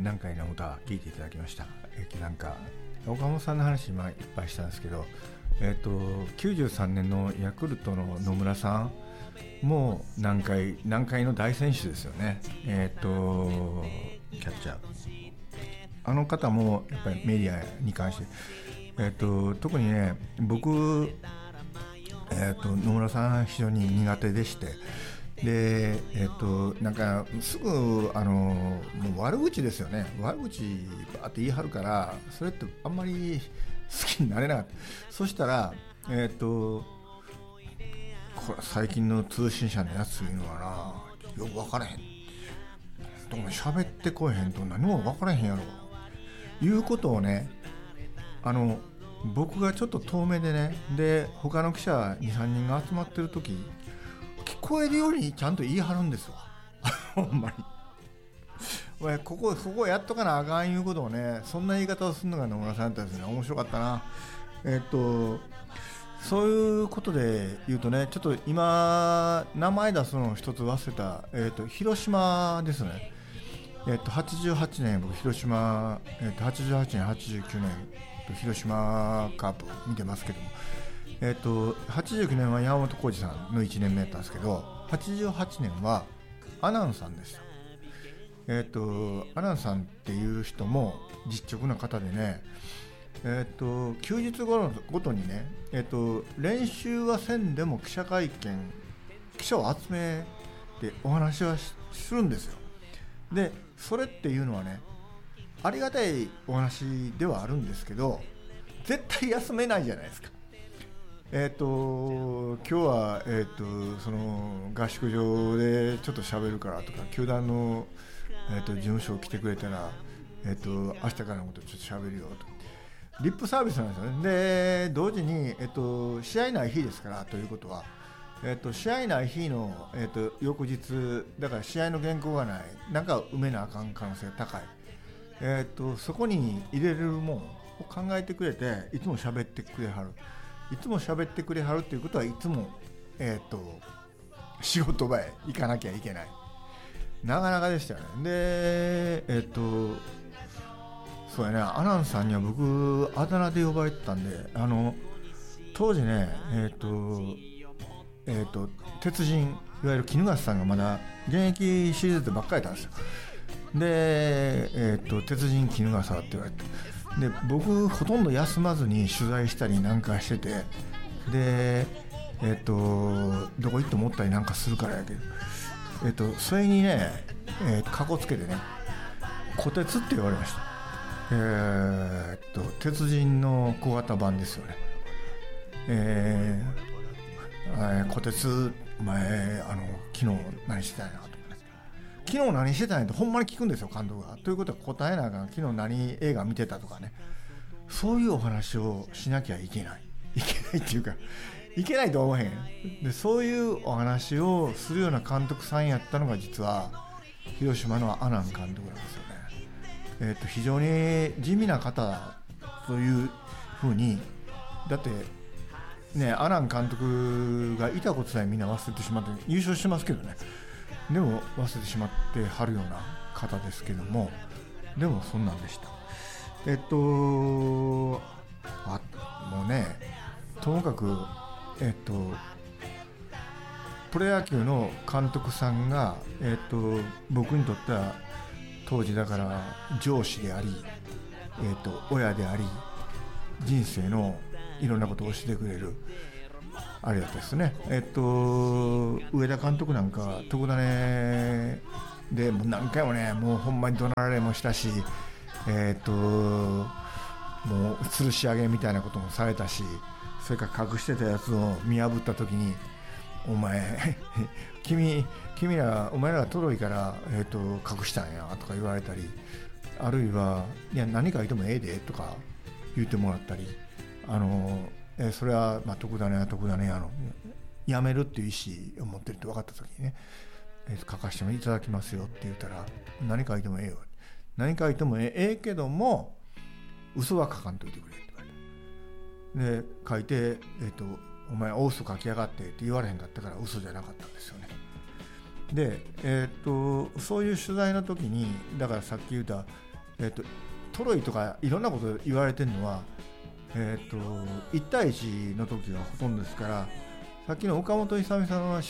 南海の歌聴いていただきました。なんか岡本さんの話今いっぱいしたんですけど、93年のヤクルトの野村さんも南海の大選手ですよね。キャッチャー、あの方もやっぱりメディアに関して、特にね僕、野村さん非常に苦手でして、でなんかすぐもう悪口ですよね。悪口バーって言い張るから、それってあんまり好きになれなかった。そしたらこれ最近の通信社のやついうのはな、よく分からへん、でも喋ってこえへんと何も分からへんやろいうことをね、僕がちょっと遠目でね、で他の記者 2,3 人が集まってる時聞こえるようにちゃんと言い張るんですわほんまにここやっとかなあかんいうことをね、そんな言い方をするのが野村さんだったんですね。面白かったな。そういうことで言うとね、ちょっと今名前出すのを一つ忘れた、広島ですね。88年僕広島、88年89年広島カープ見てますけども、89年は山本浩二さんの1年目だったんですけど、88年は阿南さんでした。阿南さんっていう人も実直な方でね、休日ごとにね、練習はせんでも記者を集めてお話はするんですよ。でそれっていうのはね、ありがたいお話ではあるんですけど、絶対休めないじゃないですか。今日は、その合宿場でちょっと喋るからとか、球団の、事務所来てくれたら、明日からのことちょっと喋るよと、リップサービスなんですよね。で同時に、試合ない日ですから、ということは、試合ない日の、翌日だから試合の原稿がない、なんか埋めなあかん可能性が高い、そこに入れれるもんを考えてくれて、いつも喋ってくれはる。いつも喋ってくれはるっていうことは、いつも、仕事場へ行かなきゃいけない。なかなかでしたよね。でそうやね、阿南さんには僕あだ名で呼ばれてたんで、当時ね、鉄人、いわゆる衣笠さんがまだ現役シリーズでばっかりだったんですよ。で、鉄人衣笠って言われて、で僕ほとんど休まずに取材したりなんかしてて、でどこ行ってもおったりなんかするからやけど、それにね、かこつけてね、虎鉄って言われました。鉄人の小型版ですよね。虎鉄、お前昨日何してたんやなとかね、昨日何してたんやってほんまに聞くんですよ、監督が。ということは答えながら、昨日何映画見てたとかね、そういうお話をしなきゃいけないっていうか、いけないと思えへんで、そういうお話をするような監督さんやったのが実は広島の阿南監督なんですよね。非常に地味な方というふうに、だってね、阿南監督がいたことさえみんな忘れてしまって、優勝してますけどね、でも忘れてしまってはるような方ですけども、でもそんなんでした。もうね、ともかくプロ野球の監督さんが、僕にとっては当時だから上司であり、親であり、人生のいろんなことを教えてくれるあれだったですね。上田監督なんか特ダネでもう何回もね、もうほんまに怒鳴られもしたし、もう吊るし上げみたいなこともされたし、それから隠してたやつを見破った時に、お前お前らがトロイから、隠したんやとか言われたり、あるいはいや何か言ってもええでとか言ってもらったり、それは、特ダネは特ダネやめるっていう意思を持ってるって分かった時にね、書かせてもいただきますよって言ったら、何書いてもええよ、何書いてもええけども嘘は書かんといてくれって言われて、で書いて、お前大嘘書きやがってって言われへんかったから嘘じゃなかったんですよね。で、そういう取材の時に、だからさっき言ったトロイとかいろんなこと言われてるのは、1対1の時がほとんどですから、さっきの岡本勇さんは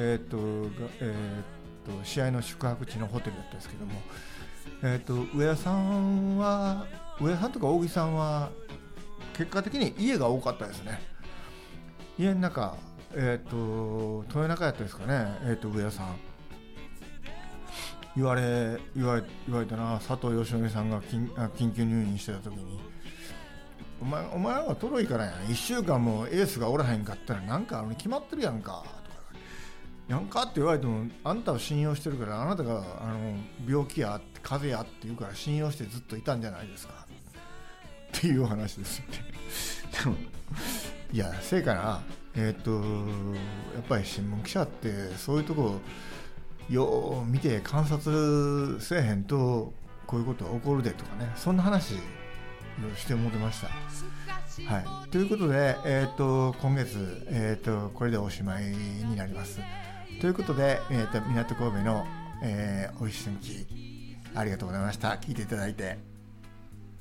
試合の宿泊地のホテルだったんですけども、上田さんとか大木さんは結果的に家が多かったですね。家の中、豊中やったですかね、上田さん言われたな。佐藤義則さんが緊急入院してた時に、お前はトロイからやん、1週間もエースがおらへんかったらなんか決まってるやんかとか、やんかって言われても、あんたを信用してるから、あなたが病気や風邪やって言うから信用してずっといたんじゃないですかっていう話ですよね。でもいやせいかな、やっぱり新聞記者ってそういうとこよう見て観察せえへんとこういうことが起こるでとかね、そんな話して思ってました。はい、ということで、今月、これでおしまいになります。ということで、港神戸の、おいしんきありがとうございました。聞いていただいて。